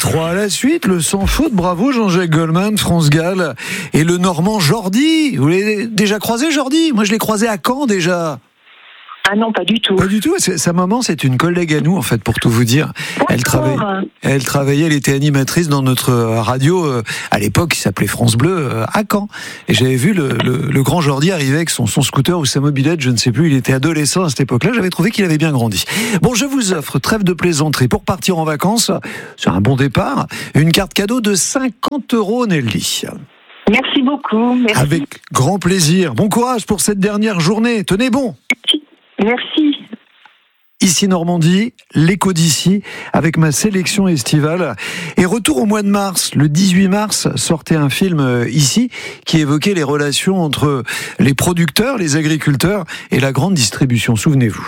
3 à la suite, le sans faute, bravo Jean-Jacques Goldman, France Gall et le Normand Jordi. Vous l'avez déjà croisé Jordi ? Moi je l'ai croisé à Caen déjà. Ah non, pas du tout. Pas du tout. Sa maman, c'est une collègue à nous, en fait, pour tout vous dire. Elle travaillait, elle était animatrice dans notre radio, à l'époque, qui s'appelait France Bleu, à Caen. Et j'avais vu le grand Jordi arriver avec son scooter ou sa mobilette, je ne sais plus, il était adolescent à cette époque-là. J'avais trouvé qu'il avait bien grandi. Bon, je vous offre, trêve de plaisanterie, pour partir en vacances, sur un bon départ, une carte cadeau de 50 €, Nelly. Merci beaucoup. Merci. Avec grand plaisir. Bon courage pour cette dernière journée. Tenez bon. Merci. Ici Normandie, l'écho d'ici, avec ma sélection estivale. Et retour au mois de mars. Le 18 mars, sortait un film ici qui évoquait les relations entre les producteurs, les agriculteurs et la grande distribution. Souvenez-vous.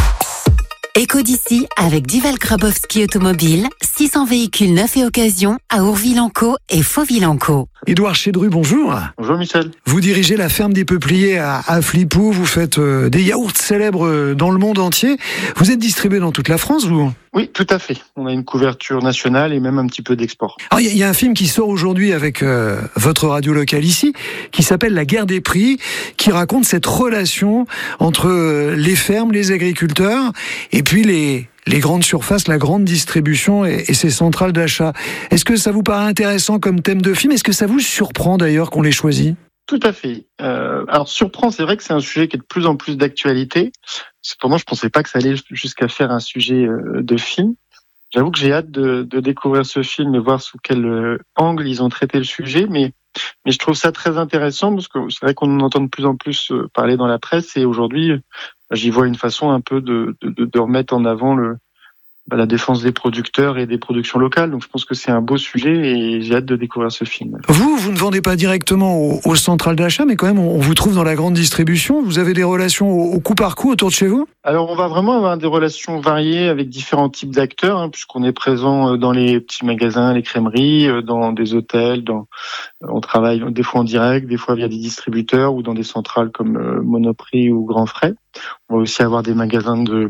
Écho d'ici avec Duval Grabowski Automobile, 600 véhicules neufs et occasion à Ourville-en-Caux et Fauville-en-Caux. Édouard Chédru, bonjour. Bonjour Michel. Vous dirigez la ferme des Peupliers à Flipou, vous faites des yaourts célèbres dans le monde entier. Vous êtes distribué dans toute la France, vous ? Oui, tout à fait. On a une couverture nationale et même un petit peu d'export. Alors, il y a un film qui sort aujourd'hui avec votre radio locale ici, qui s'appelle La guerre des prix, qui raconte cette relation entre les fermes, les agriculteurs, et puis les grandes surfaces, la grande distribution et ses centrales d'achat. Est-ce que ça vous paraît intéressant comme thème de film ? Est-ce que ça vous surprend d'ailleurs qu'on l'ait choisi ? Tout à fait. Alors surprend, c'est vrai que c'est un sujet qui est de plus en plus d'actualité. Cependant, je pensais pas que ça allait jusqu'à faire un sujet de film. J'avoue que j'ai hâte de découvrir ce film et voir sous quel angle ils ont traité le sujet, mais je trouve ça très intéressant parce que c'est vrai qu'on en entend de plus en plus parler dans la presse et aujourd'hui, j'y vois une façon un peu de remettre en avant la défense des producteurs et des productions locales. Donc je pense que c'est un beau sujet et j'ai hâte de découvrir ce film. Vous ne vendez pas directement aux centrales d'achat, mais quand même on vous trouve dans la grande distribution. Vous avez des relations au coup par coup autour de chez vous ? Alors on va vraiment avoir des relations variées avec différents types d'acteurs, puisqu'on est présent dans les petits magasins, les crèmeries, dans des hôtels, on travaille des fois en direct, des fois via des distributeurs ou dans des centrales comme Monoprix ou Grand Frais. On va aussi avoir des magasins de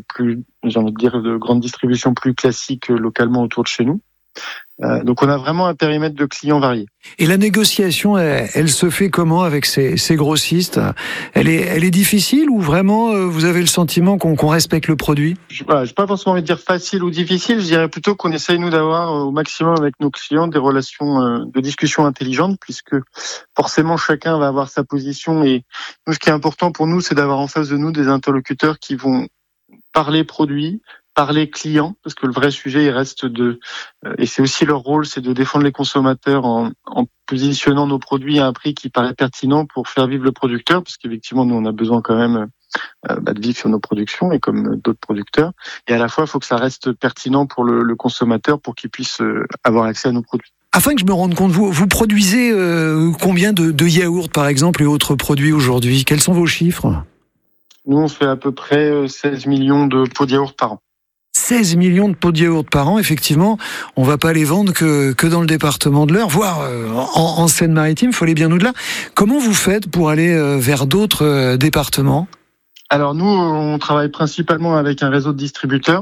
grande distribution plus classiques localement autour de chez nous. Donc on a vraiment un périmètre de clients varié. Et la négociation, elle se fait comment avec ces grossistes ? Elle est difficile ou vraiment vous avez le sentiment qu'on respecte le produit ? Je n'ai pas forcément envie de dire facile ou difficile, je dirais plutôt qu'on essaye nous d'avoir au maximum avec nos clients des relations de discussion intelligentes, puisque forcément chacun va avoir sa position et nous, ce qui est important pour nous, c'est d'avoir en face de nous des interlocuteurs qui vont parler produits, parler clients, parce que le vrai sujet, il reste et c'est aussi leur rôle, c'est de défendre les consommateurs en positionnant nos produits à un prix qui paraît pertinent pour faire vivre le producteur, parce qu'effectivement, nous, on a besoin quand même de vivre sur nos productions, et comme d'autres producteurs. Et à la fois, il faut que ça reste pertinent pour le consommateur, pour qu'il puisse avoir accès à nos produits. Afin que je me rende compte, vous produisez combien de yaourts, par exemple, et autres produits aujourd'hui ? Quels sont vos chiffres ? Nous, on fait à peu près 16 millions de pots de yaourt par an. 16 millions de pots de yaourt par an, effectivement, on va pas les vendre que dans le département de l'Eure, voire en Seine-Maritime, il faut aller bien au-delà. Comment vous faites pour aller vers d'autres départements ? Alors nous, on travaille principalement avec un réseau de distributeurs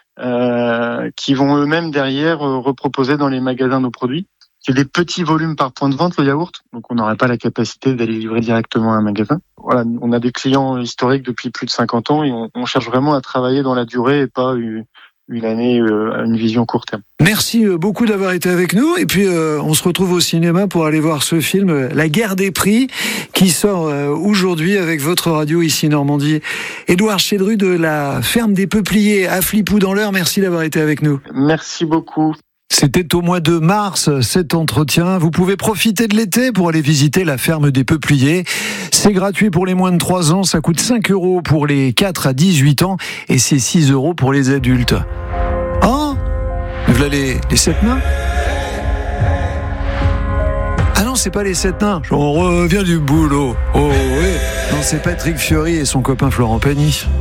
qui vont eux-mêmes derrière reproposer dans les magasins nos produits. C'est des petits volumes par point de vente, le yaourt, donc on n'aurait pas la capacité d'aller livrer directement à un magasin. Voilà, on a des clients historiques depuis plus de 50 ans et on cherche vraiment à travailler dans la durée et pas une année, une vision court terme. Merci beaucoup d'avoir été avec nous et puis on se retrouve au cinéma pour aller voir ce film La guerre des prix qui sort aujourd'hui avec votre radio ici Normandie. Édouard Chédru de la ferme des Peupliers à Flipou dans l'Eure, merci d'avoir été avec nous. Merci beaucoup. C'était au mois de mars, cet entretien. Vous pouvez profiter de l'été pour aller visiter la ferme des Peupliers. C'est gratuit pour les moins de 3 ans. Ça coûte 5 € pour les 4 à 18 ans et c'est 6 € pour les adultes. Oh, voilà les 7 nains. Ah non, c'est pas les 7 nains. On revient du boulot. Oh oui. Non, c'est Patrick Fiori et son copain Florent Pagny.